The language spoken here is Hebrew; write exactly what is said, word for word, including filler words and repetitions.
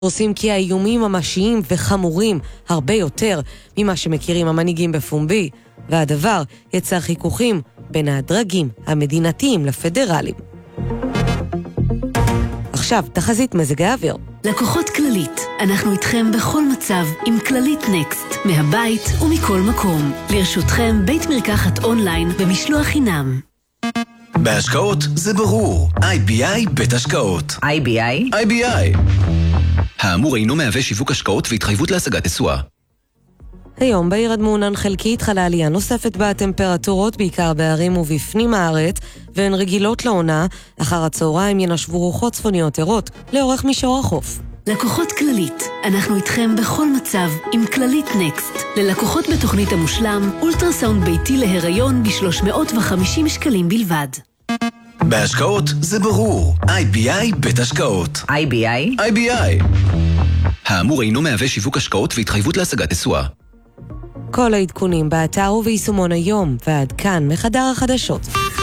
עושים כי האיומים ממשיים וחמורים הרבה יותר ממה שמכירים המנהיגים בפומבי, והדבר יצר חיכוכים בין הדרגים המדינתיים לפדרליים. עכשיו, תחזית מזג האוויר. לקוחות כללית, אנחנו איתכם בכל מצב עם כללית נקסט, מהבית ומכל מקום. לרשותכם בית מרקחת אונליין במשלוח חינם. בהשקעות זה ברור. איי בי איי בית השקעות. איי בי איי? איי בי איי. האמור אינו מהווה שיווק השקעות והתחייבות להשגת תשואה. היום בעיר עד מעונן חלקית חלה עלייה נוספת בטמפרטורות, בעיקר בערים ובפנים הארץ, והן רגילות לעונה. אחר הצהריים ינשבו רוחות צפוניות ערות לאורך מישור החוף. לקוחות כללית, אנחנו איתכם בכל מצב עם כללית נקסט. ללקוחות בתוכנית המושלם, אולטרסאונד ביתי להיריון ב-שלוש מאות וחמישים שקלים בלבד. בהשקעות זה ברור. איי בי איי בית השקעות. איי בי איי? איי בי איי. האמור אינו מהווה שיווק השקעות והתחייבות להשגת תשואה. כל העדכונים באתר וביישומון היום, ועד כאן מחדר החדשות.